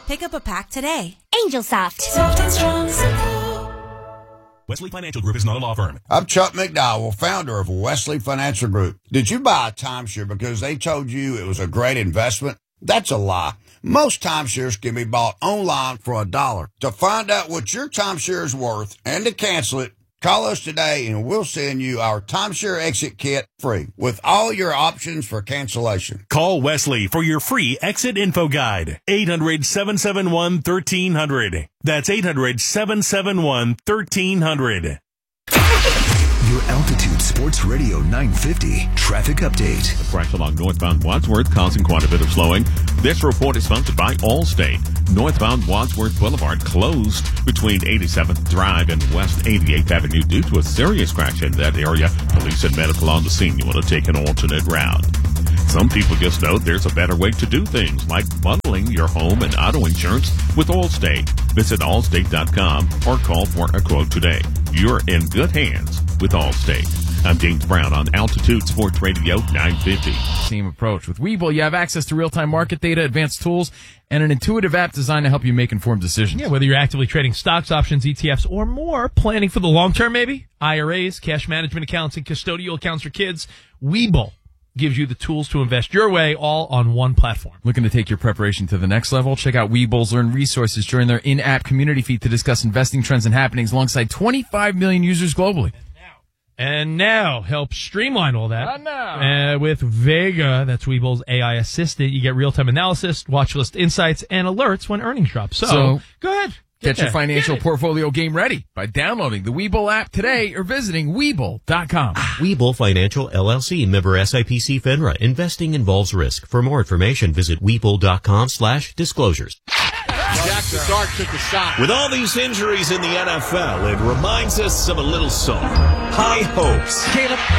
Pick up a pack today. Angel Soft. Soft and strong, simple. Wesley Financial Group is not a law firm. I'm Chuck McDowell, founder of Wesley Financial Group. Did you buy a timeshare because they told you it was a great investment? That's a lie. Most timeshares can be bought online for $1. To find out what your timeshare is worth and to cancel it, call us today and we'll send you our timeshare exit kit free with all your options for cancellation. Call Wesley for your free exit info guide. 800-771-1300. That's 800-771-1300. Your Altitude Sports Radio 950 traffic update. The crash along northbound Wadsworth causing quite a bit of slowing. This report is sponsored by Allstate. Northbound Wadsworth Boulevard closed between 87th Drive and West 88th Avenue due to a serious crash in that area. Police and medical on the scene. You want to take an alternate route. Some people just know there's a better way to do things, like bundling your home and auto insurance with Allstate. Visit allstate.com or call for a quote today. You're in good hands with Allstate. I'm James Brown on Altitude Sports Radio 950. Same approach. With Webull, you have access to real-time market data, advanced tools, and an intuitive app designed to help you make informed decisions. Yeah, whether you're actively trading stocks, options, ETFs, or more, planning for the long term maybe, IRAs, cash management accounts, and custodial accounts for kids, Webull gives you the tools to invest your way, all on one platform. Looking to take your preparation to the next level? Check out Webull's Learn Resources. Join their in-app community feed to discuss investing trends and happenings alongside 25 million users globally. And now, help streamline all that with Vega. That's Webull's AI assistant. You get real-time analysis, watch list insights, and alerts when earnings drop. So go ahead. Get your financial portfolio game ready by downloading the Webull app today or visiting Webull.com. Webull Financial LLC, member SIPC FINRA. Investing involves risk. For more information, visit Webull.com/disclosures. Jack Stark took a shot. With all these injuries in the NFL, it reminds us of a little song. High hopes. Caleb